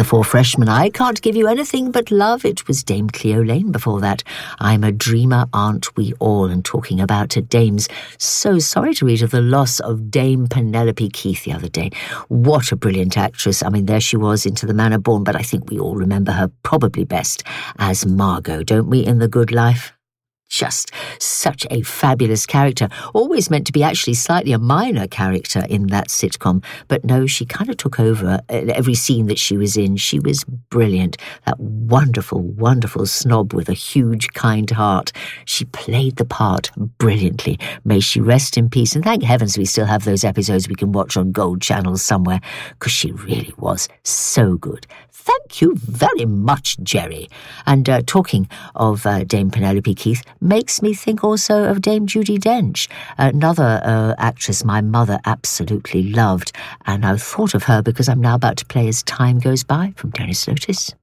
The Four Freshmen, I Can't Give You Anything But Love. It was Dame Cleo Lane before that. I'm a Dreamer, Aren't We All? And talking about dames, so sorry to read of the loss of Dame Penelope Keith the other day. What a brilliant actress. I mean, there she was into The Manor Born, but I think we all remember her probably best as Margot, don't we, in The Good Life? Just such a fabulous character, always meant to be actually slightly a minor character in that sitcom, but no, she kind of took over every scene that she was in. She was brilliant, that wonderful, wonderful snob with a huge, kind heart. She played the part brilliantly. May she rest in peace, and thank heavens we still have those episodes we can watch on Gold channels somewhere, because she really was so good. Thank you very much, Jerry. And talking of Dame Penelope Keith makes me think also of Dame Judi Dench, another actress my mother absolutely loved. And I thought of her because I'm now about to play As Time Goes By from Dennis Lotis.